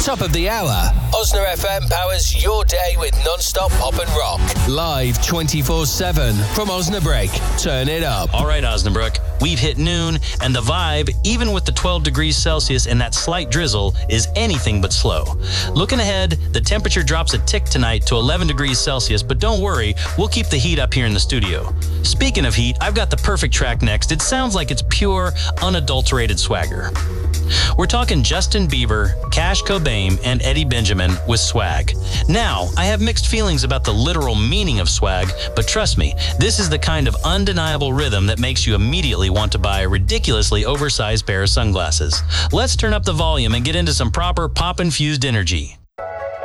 Top of the hour. Osna FM powers your day with non-stop pop and rock. Live 24/7 from Osnabrück. Turn it up. All right, Osnabrück. We've hit noon, and the vibe, even with the 12 degrees Celsius and that slight drizzle, is anything but slow. Looking ahead, the temperature drops a tick tonight to 11 degrees Celsius, but don't worry, we'll keep the heat up here in the studio. Speaking of heat, I've got the perfect track next. It sounds like it's pure, unadulterated swagger. We're talking Justin Bieber, Cash Cobain, and Eddie Benjamin with Swag. Now, I have mixed feelings about the literal meaning of swag, but trust me, this is the kind of undeniable rhythm that makes you immediately want to buy a ridiculously oversized pair of sunglasses. Let's turn up the volume and get into some proper pop-infused energy.